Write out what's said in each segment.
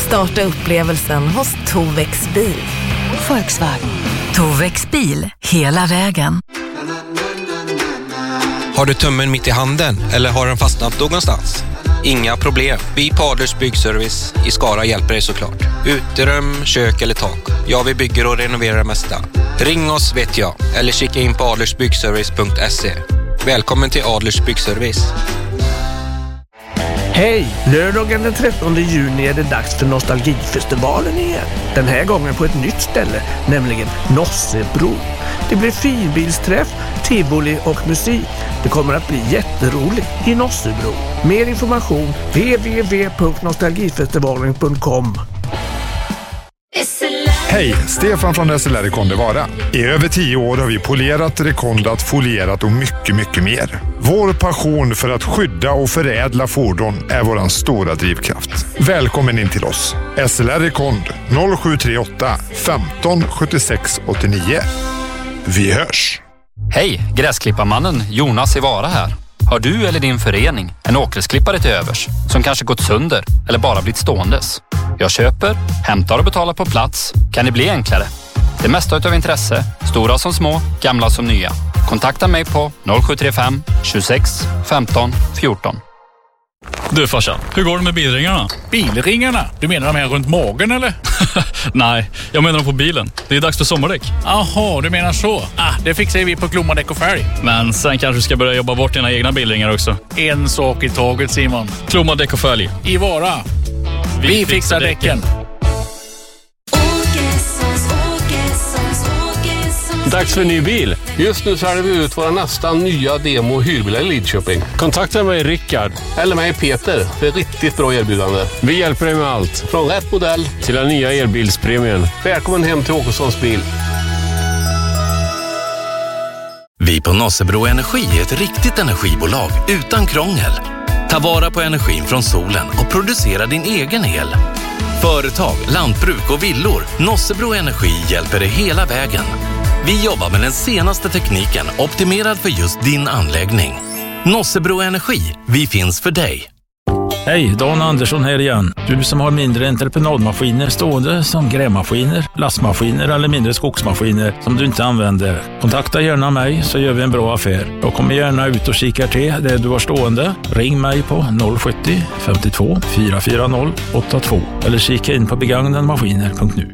Starta upplevelsen hos Tovex bil. Volkswagen. Tovex bil, hela vägen. Har du tummen mitt i handen eller har den fastnat någonstans? Inga problem. Vi på Adlers Byggservice i Skara hjälper dig såklart. Uterum, kök eller tak. Ja, vi bygger och renoverar det mesta. Ring oss vet jag. Eller kika in på adlersbyggservice.se. Välkommen till Adlers Byggservice. Hej! Lördagen den 13 juni är det dags för Nostalgifestivalen igen. Den här gången på ett nytt ställe, nämligen Nossebro. Det blir finbilsträff, tivoli och musik. Det kommer att bli jätteroligt i Nossebro. Mer information www.nostalgifestivalen.com. Hej, Stefan från SLR Rekonde Vara. I över 10 år har vi polerat, rekondat, folierat och mycket mer. Vår passion för att skydda och förädla fordon är våran stora drivkraft. Välkommen in till oss. SLR Rekond 0738 15 76 89. Vi hörs! Hej, gräsklipparmannen Jonas i Vara här. Har du eller din förening en åkgräsklippare till övers som kanske gått sönder eller bara blivit ståendes? Jag köper, hämtar och betalar på plats. Kan det bli enklare? Det mesta utav intresse, stora som små, gamla som nya. Kontakta mig på 0735 26 15 14. Du farsan, hur går det med bilringarna? Bilringarna? Du menar de här runt magen eller? Nej, jag menar de på bilen. Det är dags för sommardäck. Jaha, du menar så. Det fixar vi på Klomma Däck och Fälg. Men sen kanske du ska börja jobba bort dina egna bilringar också. En sak i taget, Simon. Klomma Däck och Fälg. I Vara. Vi fixar däcken. Dags för en ny bil. Just nu säljer vi ut våra nästan nya demo- och hyrbilar i Lidköping. Kontakta mig Rickard eller mig Peter för ett riktigt bra erbjudande. Vi hjälper dig med allt. Från rätt modell till den nya elbilspremien. Välkommen hem till Åkessons bil. Vi på Nossebro Energi är ett riktigt energibolag utan krångel. Ta vara på energin från solen och producera din egen el. Företag, lantbruk och villor. Nossebro Energi hjälper dig hela vägen. Vi jobbar med den senaste tekniken optimerad för just din anläggning. Nossebro Energi, vi finns för dig. Hej, Dan Andersson här igen. Du som har mindre entreprenadmaskiner stående som grävmaskiner, lastmaskiner eller mindre skogsmaskiner som du inte använder. Kontakta gärna mig så gör vi en bra affär. Jag kommer gärna ut och kikar till det du har stående. Ring mig på 070 52 440 82 eller kika in på begagnadmaskiner.nu.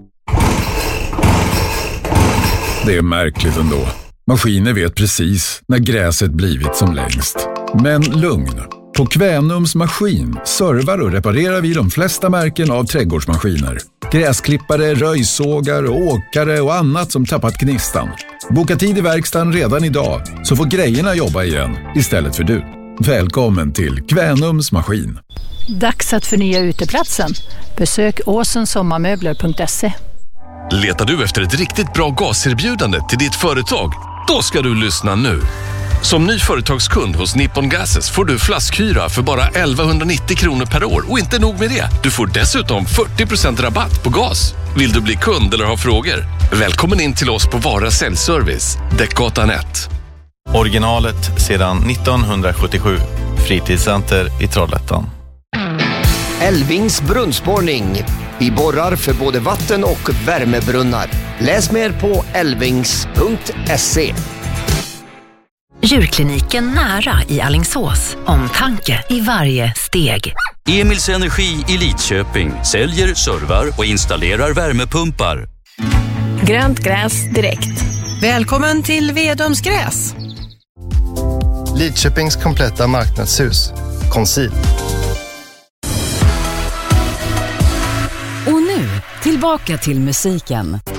Det är märkligt ändå. Maskiner vet precis när gräset blivit som längst. Men lugn. På Kvänums Maskin servar och reparerar vi de flesta märken av trädgårdsmaskiner. Gräsklippare, röjsågar, åkare och annat som tappat gnistan. Boka tid i verkstaden redan idag så får grejerna jobba igen istället för du. Välkommen till Kvänums Maskin. Dags att förnya uteplatsen. Besök åsensommarmöbler.se. Letar du efter ett riktigt bra gaserbjudande till ditt företag? Då ska du lyssna nu. Som ny företagskund hos Nippon Gases får du flaskhyra för bara 1190 kronor per år. Och inte nog med det, du får dessutom 40% rabatt på gas. Vill du bli kund eller ha frågor? Välkommen in till oss på Vara Säljservice, Däckgatan 1. Originalet sedan 1977. Fritidscenter i Trollhättan. Elvings brunnsborrning. Vi borrar för både vatten- och värmebrunnar. Läs mer på elvings.se. Djurkliniken nära i Alingsås. Omtanke i varje steg. Emils Energi i Lidköping säljer, servar och installerar värmepumpar. Grönt gräs direkt. Välkommen till Vedums gräs. Lidköpings kompletta marknadshus. Conceal. Och nu, tillbaka till musiken.